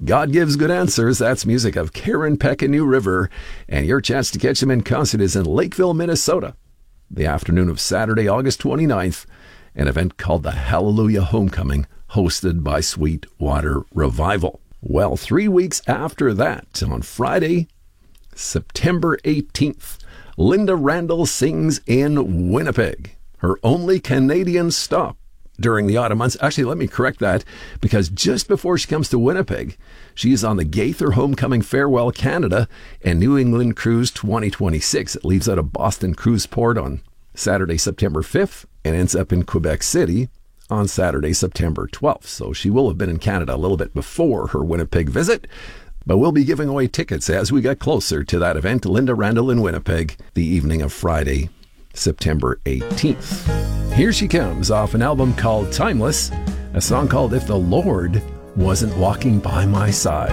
God Gives Good Answers. That's music of Karen Peck and New River. And your chance to catch them in concert is in Lakeville, Minnesota, the afternoon of Saturday, August 29th, an event called the Hallelujah Homecoming, hosted by Sweetwater Revival. Well, 3 weeks after that, on Friday, September 18th, Linda Randall sings in Winnipeg, her only Canadian stop during the autumn months. Actually, let me correct that, because just before she comes to Winnipeg, she's on the Gaither Homecoming Farewell Canada and New England Cruise 2026. It leaves out of Boston Cruise Port on Saturday, September 5th, and ends up in Quebec City on Saturday, September 12th. So she will have been in Canada a little bit before her Winnipeg visit, but we'll be giving away tickets as we get closer to that event. Linda Randall in Winnipeg, the evening of Friday, September 18th. Here she comes off an album called Timeless, a song called If the Lord Wasn't Walking by My Side.